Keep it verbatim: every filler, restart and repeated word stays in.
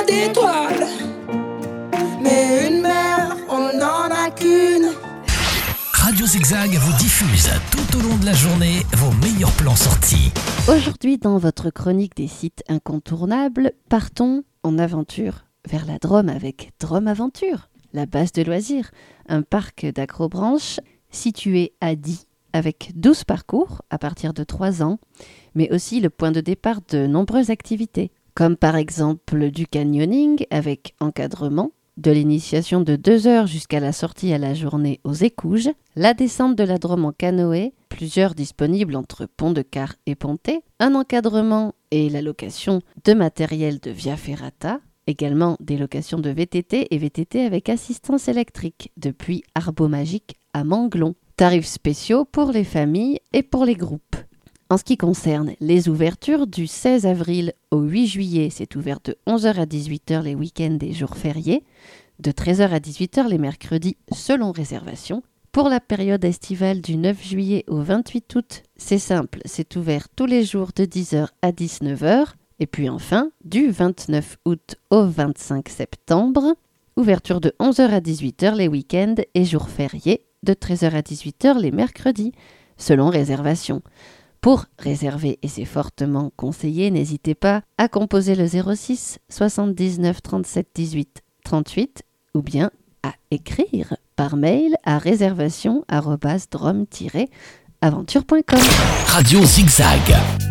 d'étoiles. Mais une mère, on n'en a qu'une. Radio Zigzag vous diffuse tout au long de la journée vos meilleurs plans sortis. Aujourd'hui, dans votre chronique des sites incontournables, partons en aventure vers la Drôme avec Drôme Aventure, la base de loisirs, un parc d'acrobranche situé à Die avec douze parcours à partir de trois ans, mais aussi le point de départ de nombreuses activités, comme par exemple du canyoning avec encadrement, de l'initiation de deux heures jusqu'à la sortie à la journée aux Écouges, la descente de la Drôme en canoë, plusieurs disponibles entre Pont-de-Car et Pontet, un encadrement et la location de matériel de Via Ferrata, également des locations de V T T et V T T avec assistance électrique depuis Arbomagique à Manglon. Tarifs spéciaux pour les familles et pour les groupes. En ce qui concerne les ouvertures, du seize avril au huit juillet, c'est ouvert de onze heures à dix-huit heures les week-ends et jours fériés, de treize heures à dix-huit heures les mercredis selon réservation. Pour la période estivale du neuf juillet au vingt-huit août, c'est simple, c'est ouvert tous les jours de dix heures à dix-neuf heures. Et puis enfin, du vingt-neuf août au vingt-cinq septembre, ouverture de onze heures à dix-huit heures les week-ends et jours fériés, de treize heures à dix-huit heures les mercredis, selon réservation. Pour réserver, et c'est fortement conseillé, n'hésitez pas à composer le zéro six soixante-dix-neuf trente-sept dix-huit trente-huit ou bien à écrire par mail à réservation arobase drôme tiret aventure point com. Radio Zigzag.